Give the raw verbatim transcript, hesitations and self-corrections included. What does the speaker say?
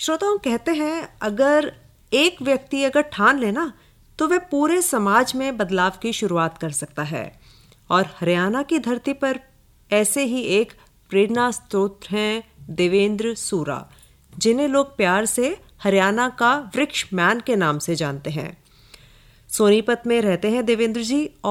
श्रोताओं कहते हैं, अगर एक व्यक्ति अगर ठान लेना तो वह पूरे समाज में बदलाव की शुरुआत कर सकता है। और हरियाणा की धरती पर ऐसे ही एक प्रेरणा स्रोत हैं देवेंद्र सूरा, जिन्हें लोग प्यार से हरियाणा का वृक्ष मैन के नाम से जानते हैं। सोनीपत में रहते हैं देवेंद्र जी